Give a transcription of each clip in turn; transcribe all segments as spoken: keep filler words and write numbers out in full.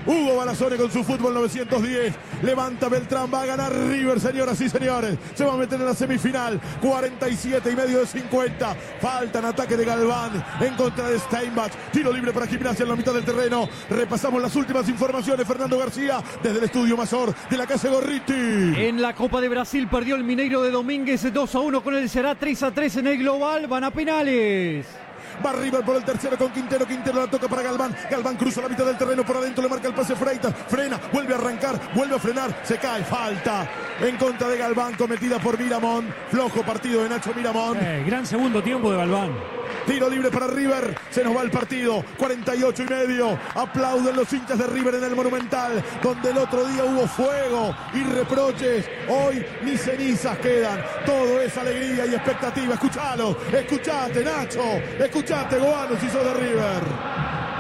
Hugo Balazone con su fútbol novecientos diez. Levanta Beltrán, va a ganar River, señoras y señores. Se va a meter en la semifinal. cuarenta y siete y medio de cincuenta. Faltan ataque de Galván en contra de Steinbach. Tiro libre para Gimnasia en la mitad del terreno. Repasamos las últimas informaciones. Fernando García desde el estudio Mazor de la casa Gorriti. En la Copa de Brasil perdió el Mineiro de Domínguez dos a uno con el Ceará, tres a tres en el global. Van a penales. Va River por el tercero con Quintero. Quintero la toca para Galván. Galván cruza la mitad del terreno por adentro. Le marca el pase Freitas. Frena. Vuelve a arrancar. Vuelve a frenar. Se cae. Falta en contra de Galván cometida por Miramón. Flojo partido de Nacho Miramón. Eh, gran segundo tiempo de Galván. Tiro libre para River. Se nos va el partido. cuarenta y ocho y medio. Aplauden los hinchas de River en el Monumental, donde el otro día hubo fuego y reproches. Hoy ni cenizas quedan. Todo es alegría y expectativa. Escuchalo. Escuchate, Nacho. Escuchate, Goano, si sos de River.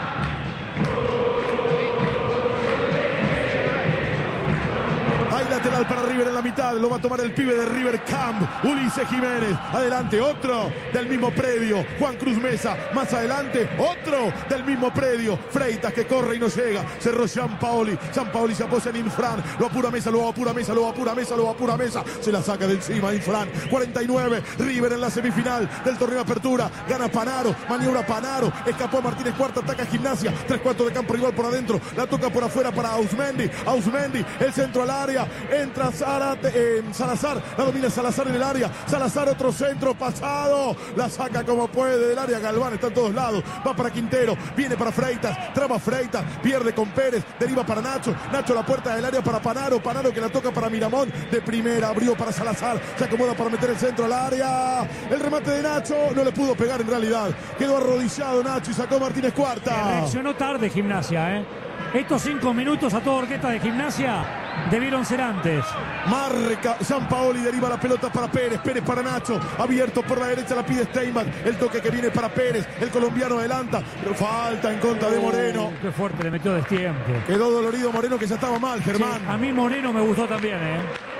Hay lateral para River en la mitad. Lo va a tomar el pibe de River Camp, Ulises Jiménez. Adelante otro del mismo predio, Juan Cruz Mesa. Más adelante otro del mismo predio, Freitas, que corre y no llega. Cerró Gianpaoli. Gianpaoli se apoya en Infran. Lo apura Mesa, lo apura Mesa, lo apura Mesa, lo apura Mesa. Se la saca de encima Infran. cuarenta y nueve. River en la semifinal del torneo de apertura. Gana Panaro. Maniobra Panaro. Escapó Martínez Cuarta. Ataca Gimnasia. Tres cuartos de campo igual por adentro. La toca por afuera para Ausmendi. Ausmendi. El centro al área. Entra Zárate, eh, Salazar, la domina Salazar en el área. Salazar, otro centro pasado. La saca como puede del área. Galván está en todos lados. Va para Quintero. Viene para Freitas. Traba Freitas. Pierde con Pérez. Deriva para Nacho. Nacho la puerta del área para Panaro. Panaro que la toca para Miramón. De primera abrió para Salazar. Se acomoda para meter el centro al área. El remate de Nacho no le pudo pegar en realidad. Quedó arrodillado Nacho y sacó Martínez Cuarta. Reaccionó tarde Gimnasia, ¿eh? Estos cinco minutos a toda orquesta de Gimnasia debieron ser antes. Marca Gianpaoli, deriva la pelota para Pérez. Pérez para Nacho. Abierto por la derecha, la pide Steinbach. El toque que viene para Pérez. El colombiano adelanta. Pero falta en contra de Moreno. Oh, qué fuerte le metió destiempo. Quedó dolorido Moreno, que ya estaba mal, Germán. Sí, a mí Moreno me gustó también, ¿eh?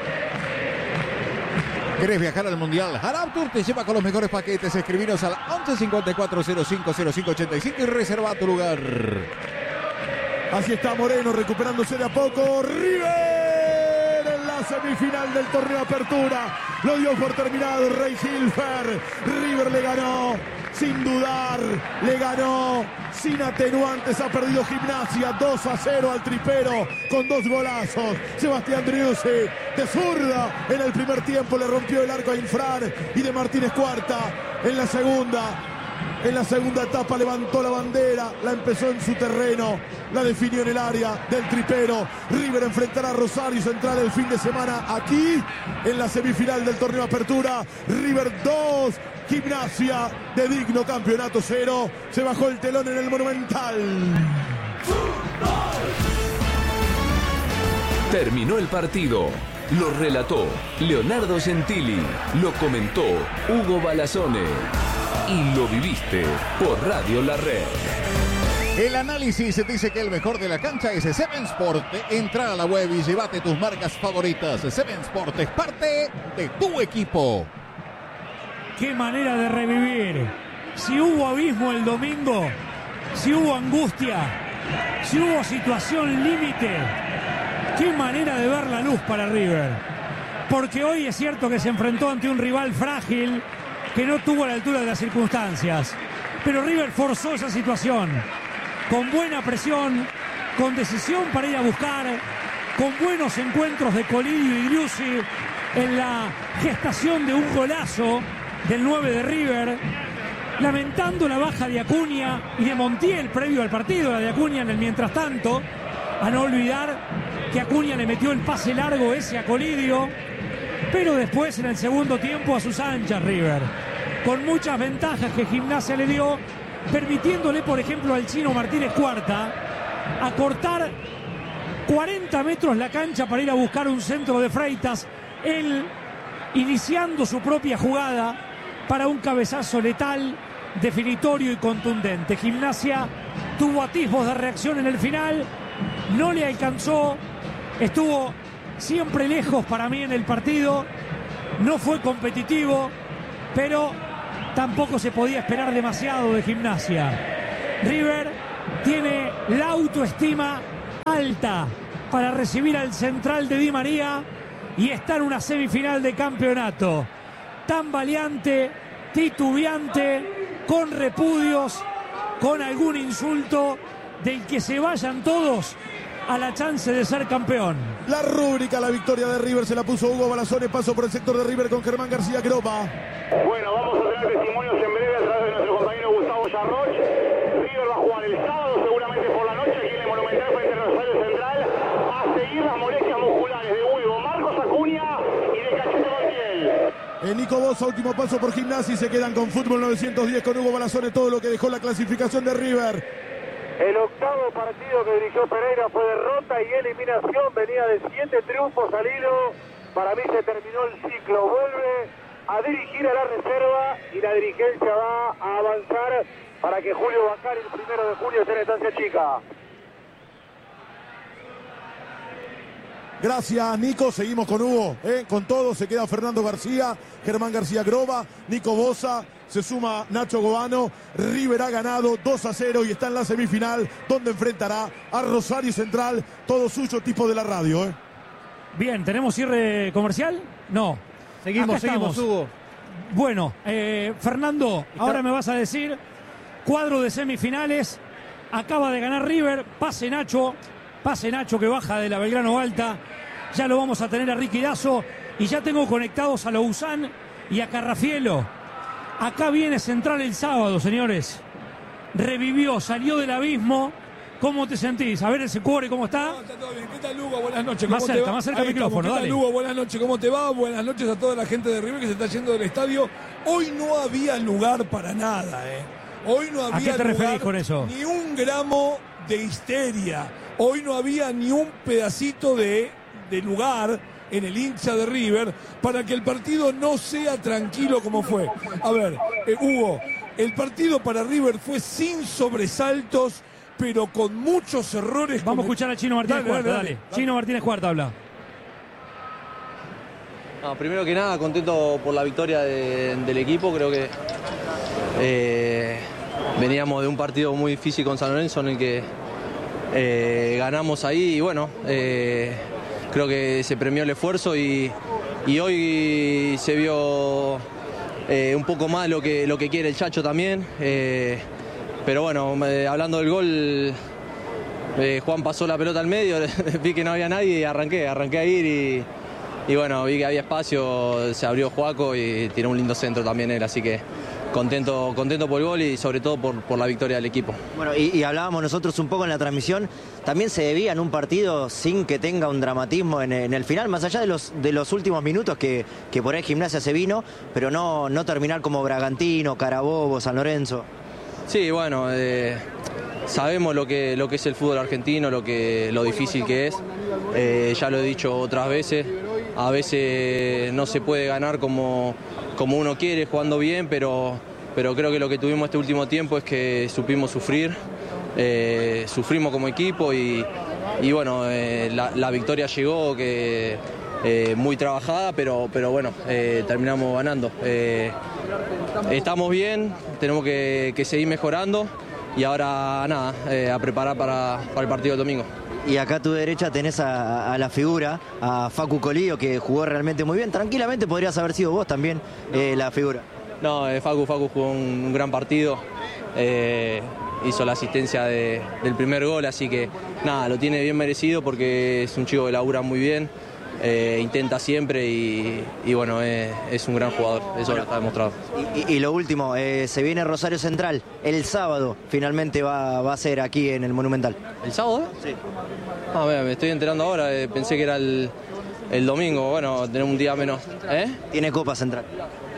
¿Querés viajar al Mundial? Harab Tour te lleva con los mejores paquetes. Escribinos al once cincuenta y cuatro cero cinco cero cinco ochenta y cinco y reserva tu lugar. Así está Moreno recuperándose de a poco. River en la semifinal del torneo de apertura. Lo dio por terminado Rey Hilfer. River le ganó sin dudar. Le ganó sin atenuantes. Ha perdido Gimnasia dos a cero al tripero con dos golazos. Sebastián Driussi de zurda en el primer tiempo le rompió el arco a Infran, y de Martínez Cuarta en la segunda. En la segunda etapa levantó la bandera, la empezó en su terreno, la definió en el área del tripero. River enfrentará a Rosario Central el fin de semana aquí en la semifinal del torneo de apertura. River dos, Gimnasia de digno campeonato cero. Se bajó el telón en el Monumental. Terminó el partido. Lo relató Leonardo Gentili. Lo comentó Hugo Balazone. Y lo viviste por Radio La Red. El análisis dice que el mejor de la cancha es Seven Sport. Entra a la web y llévate tus marcas favoritas. Seven Sport es parte de tu equipo. Qué manera de revivir. Si hubo abismo el domingo, si hubo angustia, si hubo situación límite, qué manera de ver la luz para River. Porque hoy es cierto que se enfrentó ante un rival frágil, que no tuvo a la altura de las circunstancias. Pero River forzó esa situación, con buena presión, con decisión para ir a buscar, con buenos encuentros de Colidio y Driussi en la gestación de un golazo del nueve de River, lamentando la baja de Acuña y de Montiel previo al partido, la de Acuña en el mientras tanto, a no olvidar que Acuña le metió el pase largo ese a Colidio, pero después en el segundo tiempo a sus anchas River, con muchas ventajas que Gimnasia le dio, permitiéndole por ejemplo al chino Martínez Cuarta acortar cuarenta metros la cancha para ir a buscar un centro de Freitas, él iniciando su propia jugada para un cabezazo letal, definitorio y contundente. Gimnasia tuvo atisbos de reacción en el final, no le alcanzó, estuvo siempre lejos para mí en el partido, no fue competitivo, pero tampoco se podía esperar demasiado de Gimnasia. River tiene la autoestima alta para recibir al central de Di María y estar en una semifinal de campeonato. Tan valiente, titubeante, con repudios, con algún insulto, del que se vayan todos a la chance de ser campeón. La rúbrica, la victoria de River se la puso Hugo Balazone. Paso por el sector de River con Germán García Groba. Bueno, vamos a tener testimonios en breve a través de nuestro compañero Gustavo Yarroch. River va a jugar el sábado, seguramente por la noche, aquí en el Monumental frente a Rosario Central, a seguir las molestias musculares de Hugo, Marcos Acuña y de Cachete Montiel. Eh, Nico Bosa, último paso por Gimnasia y se quedan con Fútbol novecientos diez con Hugo Balazone. Todo lo que dejó la clasificación de River. El octavo partido que dirigió Pereira fue derrota y eliminación. Venía de siete triunfos al hilo. Para mí se terminó el ciclo. Vuelve a dirigir a la reserva y la dirigencia va a avanzar para que Julio Bacari el primero de junio esté en Estancia Chica. Gracias, Nico. Seguimos con Hugo, ¿eh? Con todo. Se queda Fernando García, Germán García Groba, Nico Bosa. Se suma Nacho Gobano. River ha ganado dos a cero y está en la semifinal donde enfrentará a Rosario Central. Todo suyo, tipo de la radio, ¿eh? Bien, ¿tenemos cierre comercial? No. Seguimos, seguimos, Hugo. Bueno, eh, Fernando, está... ahora me vas a decir, cuadro de semifinales, acaba de ganar River, pase Nacho, pase Nacho que baja de la Belgrano Alta, ya lo vamos a tener a Ricky Dazo y ya tengo conectados a Lousán y a Carrafielo. Acá viene Central el sábado, señores. Revivió, salió del abismo. ¿Cómo te sentís? A ver ese cuore, ¿cómo está? No, está todo bien. ¿Qué tal, Hugo? Buenas noches. Más ¿Cómo cerca, te va? más cerca el micrófono, ¿Qué tal, dale. Hugo? Buenas noches. ¿Cómo te va? Buenas noches a toda la gente de River que se está yendo del estadio. Hoy no había lugar para nada, ¿eh? Hoy no había ¿A qué te lugar, referís con eso? Ni un gramo de histeria. Hoy no había ni un pedacito de, de lugar en el hincha de River para que el partido no sea tranquilo como fue. A ver, eh, Hugo, el partido para River fue sin sobresaltos, pero con muchos errores. Vamos como... a escuchar a Chino Martínez dale, Cuarta, dale, dale, dale, dale. Chino Martínez Cuarta habla. No, primero que nada, contento por la victoria de, del equipo. Creo que eh, veníamos de un partido muy difícil con San Lorenzo en el que eh, ganamos ahí y bueno, eh, creo que se premió el esfuerzo y, y hoy se vio eh, un poco más lo que, lo que quiere el Chacho también. Eh, pero bueno, eh, hablando del gol, eh, Juan pasó la pelota al medio, vi que no había nadie y arranqué, arranqué a ir y, y bueno, vi que había espacio, se abrió Juaco y tiró un lindo centro también él, así que contento, contento por el gol y sobre todo por, por la victoria del equipo. Bueno, y, y hablábamos nosotros un poco en la transmisión, también se debía en un partido sin que tenga un dramatismo en, en el final, más allá de los, de los últimos minutos que, que por ahí Gimnasia se vino, pero no, no terminar como Bragantino, Carabobo, San Lorenzo. Sí, bueno, eh, sabemos lo que, lo que es el fútbol argentino, lo, que, lo difícil que es, eh, ya lo he dicho otras veces, a veces no se puede ganar como, como uno quiere, jugando bien, pero, pero creo que lo que tuvimos este último tiempo es que supimos sufrir, eh, sufrimos como equipo y, y bueno, eh, la, la victoria llegó, que eh, muy trabajada, pero, pero bueno, eh, terminamos ganando. Eh, estamos bien, tenemos que, que seguir mejorando y ahora nada, eh, a preparar para, para el partido del domingo. Y acá a tu derecha tenés a, a la figura, a Facu Colío, que jugó realmente muy bien. Tranquilamente podrías haber sido vos también eh, la figura. No, eh, Facu, Facu jugó un, un gran partido, eh, hizo la asistencia de, del primer gol, así que nada, lo tiene bien merecido porque es un chico que labura muy bien, eh, intenta siempre y, y bueno, eh, es un gran jugador, eso bueno, lo está demostrado. Y, y, y lo último, eh, se viene Rosario Central, el sábado finalmente va, va a ser aquí en el Monumental. ¿El sábado? Sí. Ah, mira, me estoy enterando ahora, eh, pensé que era el, el domingo, bueno, tenemos un día menos. ¿Eh? Tiene Copa Central.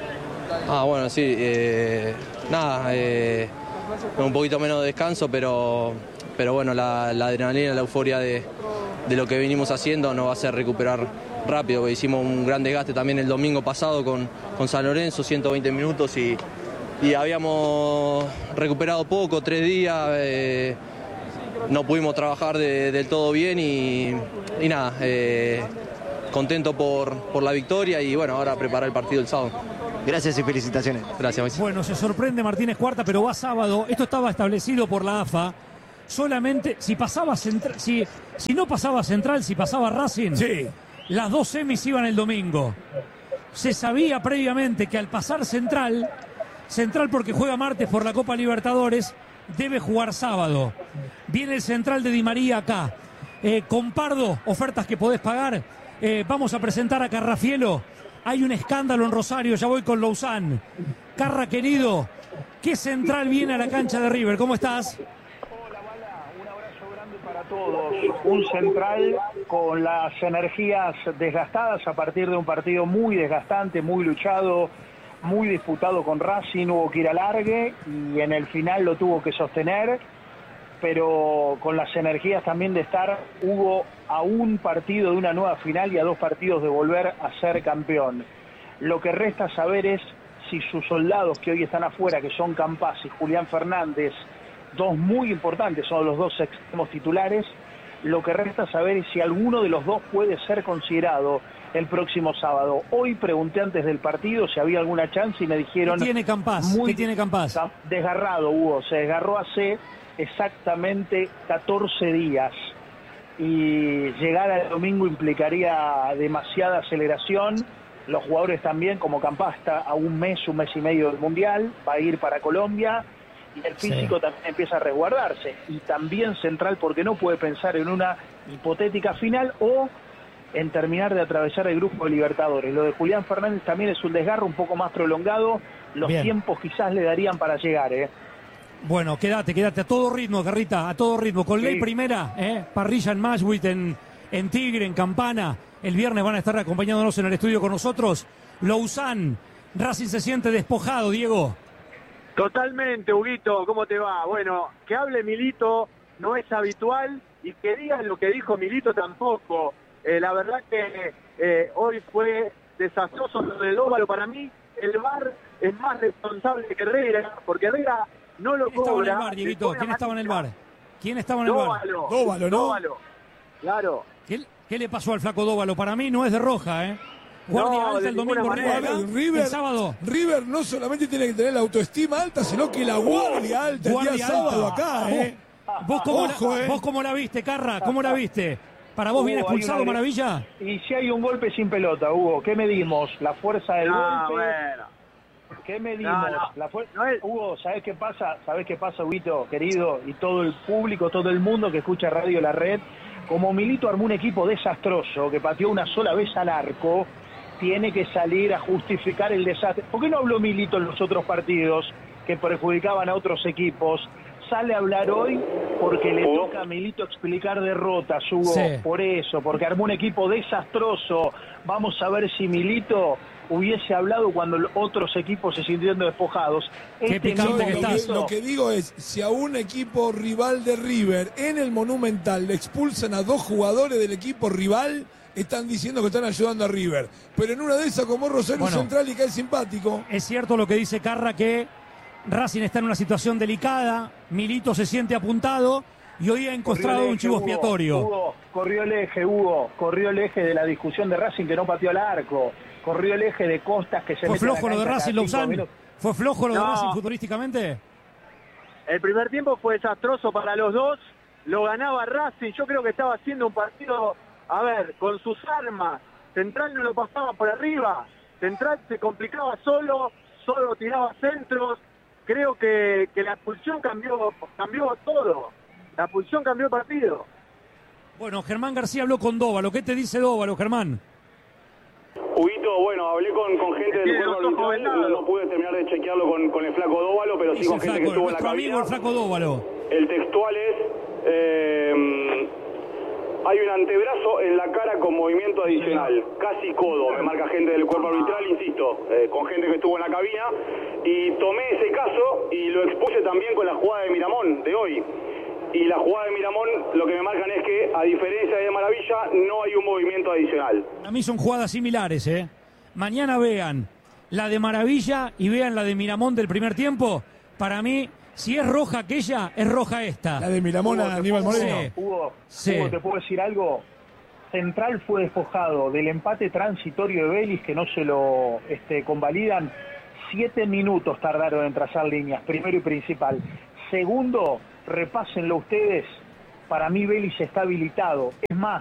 Ah, bueno, sí, eh, nada, eh, un poquito menos de descanso, pero, pero bueno, la, la adrenalina, la euforia de, de lo que venimos haciendo nos va a hacer recuperar rápido, porque hicimos un gran desgaste también el domingo pasado con, con San Lorenzo, ciento veinte minutos y, y habíamos recuperado poco, tres días, eh, no pudimos trabajar de, del todo bien y, y nada, eh, contento por, por la victoria y bueno, ahora preparar el partido el sábado. Gracias y felicitaciones. Gracias, Mauricio. Bueno, se sorprende Martínez Cuarta, pero va sábado. Esto estaba establecido por la A F A. solamente, si pasaba Central, si, si no pasaba Central, si pasaba Racing, Sí. las dos semis iban el domingo. Se sabía previamente que al pasar Central, Central porque juega martes por la Copa Libertadores, debe jugar sábado. Viene el Central de Di María acá. Eh, con Pardo, ofertas que podés pagar. Eh, vamos a presentar a Carrafielo. Hay un escándalo en Rosario, ya voy con Louzán. Carra, querido, ¿qué Central viene a la cancha de River? ¿Cómo estás? Hola, Bala, un abrazo grande para todos. Un Central con las energías desgastadas a partir de un partido muy desgastante, muy luchado, muy disputado con Racing. Hubo que ir a largue y en el final lo tuvo que sostener, pero con las energías también de estar, hubo a un partido de una nueva final y a dos partidos de volver a ser campeón. Lo que resta saber es si sus soldados que hoy están afuera, que son Campás y Julián Fernández, dos muy importantes, son los dos extremos titulares, lo que resta saber es si alguno de los dos puede ser considerado el próximo sábado. Hoy pregunté antes del partido si había alguna chance y me dijeron... ¿Qué tiene Campás? Muy ¿Qué tiene Campás? Desgarrado, Hugo, se desgarró hace exactamente catorce días. Y llegar al domingo implicaría demasiada aceleración. Los jugadores también, como Campás está a un mes, un mes y medio del Mundial, va a ir para Colombia y el físico sí. también empieza a resguardarse. Y también Central, porque no puede pensar en una hipotética final o en terminar de atravesar el grupo de Libertadores. Lo de Julián Fernández también es un desgarro un poco más prolongado. Los Bien. tiempos quizás le darían para llegar, ¿eh? Bueno, quédate, quédate a todo ritmo, Garrita, a todo ritmo. Con sí. Ley primera, ¿eh? Parrilla en Mashwit, en, en Tigre, en Campana. El viernes van a estar acompañándonos en el estudio con nosotros. Louzán, Racing se siente despojado, Diego. Totalmente, Huguito, ¿cómo te va? Bueno, que hable Milito no es habitual y que digan lo que dijo Milito tampoco. Eh, la verdad que eh, hoy fue desastroso lo del óvalo. Para mí, el V A R es más responsable que Herrera, porque Herrera no lo ¿Quién cobra. estaba en el V A R, Dieguito? ¿Quién estaba en el V A R? ¿Quién estaba en el V A R? Dóvalo, Dóvalo, ¿no? Dóvalo, claro. ¿Qué, ¿Qué le pasó al flaco Dóvalo? Para mí no es de roja, ¿eh? Guardia no, alta el domingo River, River, el sábado. River no solamente tiene que tener la autoestima alta, sino que la guardia alta guardia el día sábado alta. acá, ¿eh? ¿Vos cómo, Ojo, la, eh. ¿Vos cómo la viste, Carra? ¿Cómo la viste? ¿Para vos Hugo, viene expulsado una... Maravilla? Y si hay un golpe sin pelota, Hugo, ¿qué medimos? ¿La fuerza del no, golpe? Bueno. ¿Qué medimos? No, no. La fu... no es... Hugo, ¿sabés qué pasa? ¿Sabés qué pasa, Huguito, querido? Y todo el público, todo el mundo que escucha Radio La Red, como Milito armó un equipo desastroso, que pateó una sola vez al arco, tiene que salir a justificar el desastre. ¿Por qué no habló Milito en los otros partidos que perjudicaban a otros equipos? Sale a hablar hoy porque le toca a Milito explicar derrotas, Hugo. Sí. Por eso, porque armó un equipo desastroso. Vamos a ver si Milito hubiese hablado cuando otros equipos se sintieron despojados. Este no, que lo, que, lo que digo es, si a un equipo rival de River en el Monumental le expulsan a dos jugadores del equipo rival, están diciendo que están ayudando a River. Pero en una de esas, como Rosario bueno, Central y cae simpático. Es cierto lo que dice Carra, que Racing está en una situación delicada, Milito se siente apuntado y hoy ha encontrado eje, un chivo expiatorio. Hugo, corrió el eje, Hugo, corrió el eje de la discusión de Racing que no pateó al arco, corrió el eje de Costas que se ¿Fue flojo lo de Racing, Louzán? ¿Fue flojo lo no. de Racing futbolísticamente? El primer tiempo fue desastroso para los dos, lo ganaba Racing, yo creo que estaba haciendo un partido, a ver, con sus armas. Central no lo pasaba por arriba, Central se complicaba solo, solo tiraba centros. Creo que, que la expulsión cambió, cambió todo. La expulsión cambió el partido. Bueno, Germán García habló con Dóvalo. ¿Qué te dice Dóvalo, Germán? Huguito, bueno, hablé con, con gente del cuerpo arbitral, no, no pude terminar de chequearlo con, con el flaco Dóvalo, pero sí con gente que estuvo en la cabina. Amigo, el flaco Dóvalo. El textual es... Eh, hay un antebrazo en la cara con movimiento adicional, casi codo, me marca gente del cuerpo arbitral, insisto, eh, con gente que estuvo en la cabina, y tomé ese caso y lo expuse también con la jugada de Miramón de hoy. Y la jugada de Miramón, lo que me marcan es que, a diferencia de Maravilla, no hay un movimiento adicional. A mí son jugadas similares, ¿eh? Mañana vean la de Maravilla y vean la de Miramón del primer tiempo. Para mí, si es roja aquella, es roja esta. La de Miramón a Aníbal Moreno. Sí. Hugo, sí. Hugo, ¿te puedo decir algo? Central fue despojado del empate transitorio de Vélez, que no se lo este, convalidan. Siete minutos tardaron en trazar líneas, primero y principal. Segundo, repásenlo ustedes. Para mí Vélez está habilitado. Es más,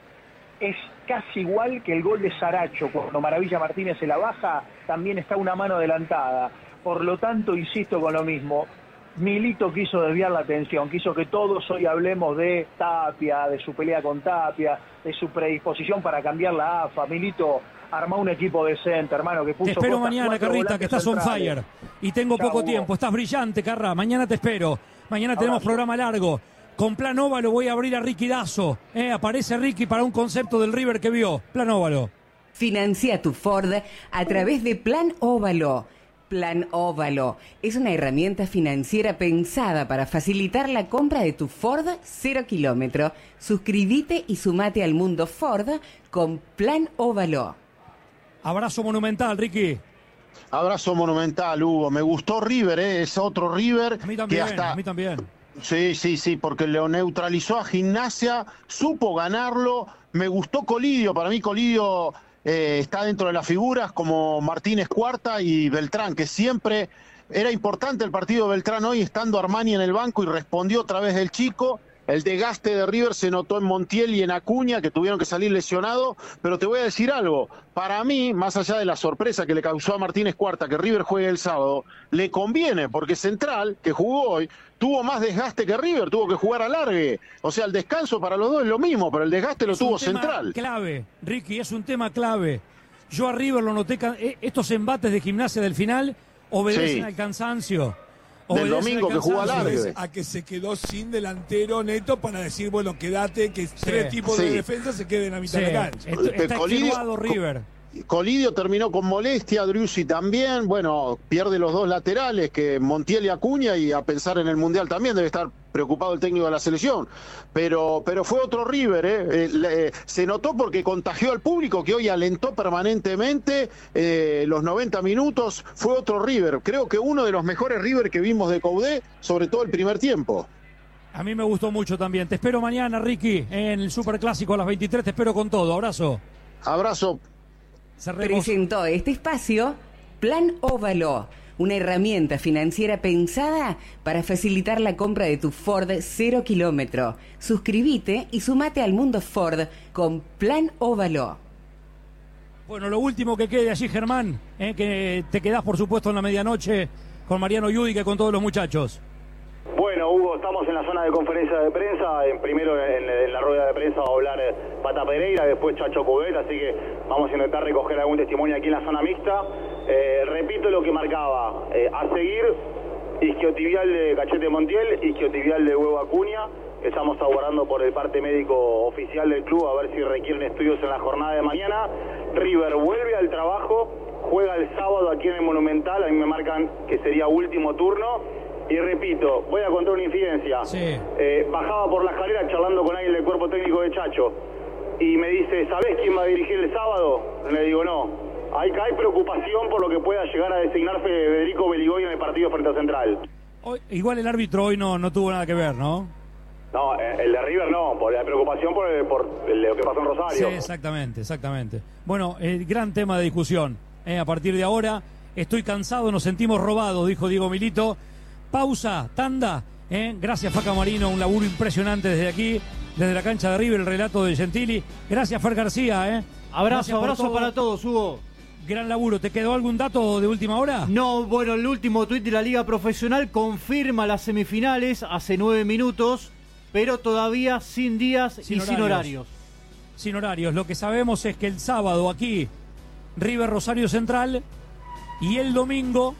es casi igual que el gol de Saracho. Cuando Maravilla Martínez se la baja, también está una mano adelantada. Por lo tanto, insisto con lo mismo. Milito quiso desviar la atención, quiso que todos hoy hablemos de Tapia, de su pelea con Tapia, de su predisposición para cambiar la A F A. Milito armó un equipo decente, hermano, que puso... Te espero mañana, Carrita, que estás on fire. Y tengo Chau, poco Hugo. tiempo. Estás brillante, Carra. Mañana te espero. Mañana tenemos Abrazo. programa largo. Con Plan Óvalo voy a abrir a Ricky Dazo. Eh, aparece Ricky para un concepto del River que vio. Plan Óvalo. Financia tu Ford a través de Plan Óvalo. Plan Óvalo es una herramienta financiera pensada para facilitar la compra de tu Ford cero kilómetro. Suscríbete y sumate al mundo Ford con Plan Óvalo. Abrazo monumental, Ricky. Abrazo monumental, Hugo. Me gustó River, ¿eh? Es otro River A mí que también, hasta... a mí también. Sí, sí, sí, porque lo neutralizó a Gimnasia, supo ganarlo. Me gustó Colidio, para mí Colidio eh, está dentro de las figuras como Martínez Cuarta y Beltrán, que siempre era importante el partido de Beltrán hoy, estando Armani en el banco y respondió otra vez del chico. El desgaste de River se notó en Montiel y en Acuña, que tuvieron que salir lesionados, pero te voy a decir algo, para mí, más allá de la sorpresa que le causó a Martínez Cuarta que River juegue el sábado, le conviene, porque Central, que jugó hoy, tuvo más desgaste que River, tuvo que jugar a largue, o sea, el descanso para los dos es lo mismo, pero el desgaste lo Es tuvo un tema Central. Clave, Ricky, es un tema clave. Yo a River lo noté, can- eh, estos embates de Gimnasia del final obedecen Sí. al cansancio. Del Obedecen domingo al que jugó a cansancio. largue. A que se quedó sin delantero neto para decir, bueno, quédate, que tres tipos de Sí. defensa se queden a mitad Sí. de la cancha. Esto- Está Colidio- extenuado River. Colidio terminó con molestia, Driussi también, bueno, pierde los dos laterales, que Montiel y Acuña, y a pensar en el Mundial también debe estar preocupado el técnico de la selección, pero, pero fue otro River, ¿eh? Eh, le- eh, se notó porque contagió al público que hoy alentó permanentemente eh, los noventa minutos, fue otro River, creo que uno de los mejores River que vimos de Coudet, sobre todo el primer tiempo. A mí me gustó mucho también. Te espero mañana, Ricky, en el Superclásico a las veintitrés. Te espero con todo. Abrazo. Abrazo. Cerremos. Presentó este espacio Plan Óvalo, una herramienta financiera pensada para facilitar la compra de tu Ford cero kilómetro. Suscríbete y sumate al mundo Ford con Plan Óvalo. Bueno, lo último que quede allí, Germán, eh, que te quedás, por supuesto, en la medianoche con Mariano Yudica y con todos los muchachos. Bueno, Hugo, estamos en la zona de conferencia de prensa. En, primero en, en la rueda de prensa va a hablar eh, Pata Pereira, después Chacho Coudet, así que vamos a intentar recoger algún testimonio aquí en la zona mixta. Eh, repito lo que marcaba. Eh, a seguir, isquiotibial de Cachete Montiel, isquiotibial de Huevo Acuña. Estamos aguardando por el parte médico oficial del club a ver si requieren estudios en la jornada de mañana. River vuelve al trabajo, juega el sábado aquí en el Monumental. A mí me marcan que sería último turno. Y repito, voy a contar una infidencia. Sí. Eh, bajaba por la escalera charlando con alguien del cuerpo técnico de Chacho y me dice, ¿sabés quién va a dirigir el sábado? Le digo, no. Hay, hay preocupación por lo que pueda llegar a designarse Federico Beligoy en el partido frente a Central. Hoy, igual el árbitro hoy no, no tuvo nada que ver, ¿no? No, eh, el de River no, por la preocupación por, por lo que pasó en Rosario. Sí, exactamente, exactamente. Bueno, el gran tema de discusión. eh, a partir de ahora, estoy cansado, nos sentimos robados, dijo Diego Milito. Pausa, tanda. Eh. Gracias, Faca Marino, un laburo impresionante desde aquí, desde la cancha de River, el relato de Gentili. Gracias, Fer García. Eh. Abrazo, abrazo todo. Para todos, Hugo. Gran laburo. ¿Te quedó algún dato de última hora? No, bueno, el último tuit de la Liga Profesional confirma las semifinales hace nueve minutos, pero todavía sin días sin y horarios. sin horarios. Sin horarios. Lo que sabemos es que el sábado aquí, River Rosario Central, y el domingo,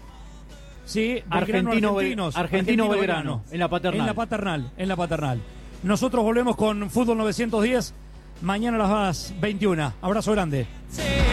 sí, Argentino, Argentinos, Argentino, Argentino Belgrano, en la paternal. En la paternal, en la paternal. Nosotros volvemos con Fútbol novecientos diez, mañana a las veintiuna. Abrazo grande. Sí.